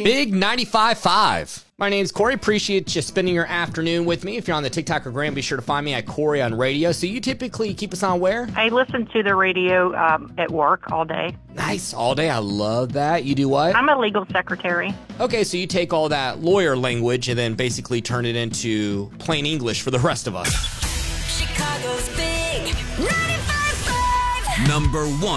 Big 95.5. My name's Corey. Appreciate you spending your afternoon with me. If you're on the TikTok or Gram, be sure to find me at Corey on radio. So you typically keep us on where? I listen to the radio at work all day. Nice. All day. I love that. You do what? I'm a legal secretary. Okay, so you take all that lawyer language and then basically turn it into plain English for the rest of us. Chicago's Big 95.5. Number 1.